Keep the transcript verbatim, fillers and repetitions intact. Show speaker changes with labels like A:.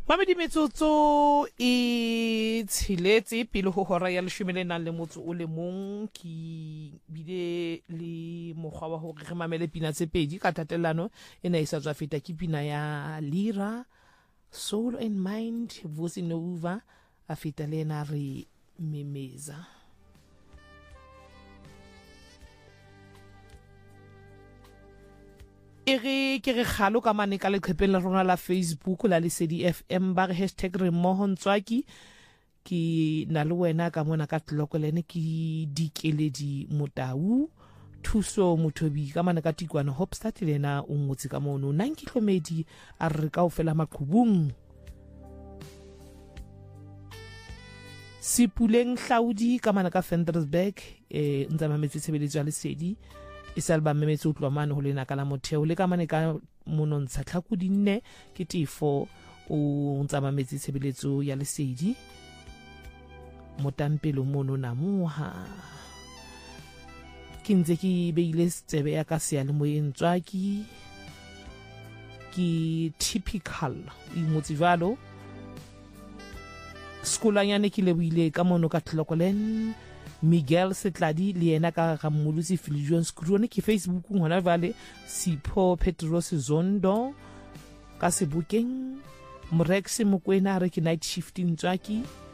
A: Mamedi metsotso e tshiletse pele ho hora ya leshome le nang le motso o le mong ke bile le mokgwa wa hore re mamele pina tse pedi ka tatellano ena e sa tswa feta ke pina ya Lira Soul and Mind Vusi Nova a feta le ena re memeza. Ere ke re khalo ka mane ka leqhepeng la rona la Facebook la Lesedi F M ba re hashtag re mmoho ntswaki ke na le wena ka mona ka tlokolene ke dikeledi Motau thuso Mothobi ka mane ka tikwana Hopstad lena o ngotse ka mono nanki hlomedi a re ka ofela maqhubung Sipuleng Hlaudi ka mane ka Ventersburg e ntsa mametse tshebeletso ya Lesedi isalba memetse utlwa mane ho lena ka la motheo le ka mane ka monontsha tlhakudi nne ke tifo o ntsa mametse tshebeletso ya Lesedi motampelo mono namuha ke ntse ke beile tsebe ya ka se ya le moyeng tswaki ke typical e motse jalo skolanyane ke lebuile ka mono ka Tlokolen Miguel Setladi le yena ka ga mmolutsi Filijon Skrone ke Facebook ngwana vale Sipho Petros Zondo ka Sebokeng Mrex Mokwena re ke night shifting tswaki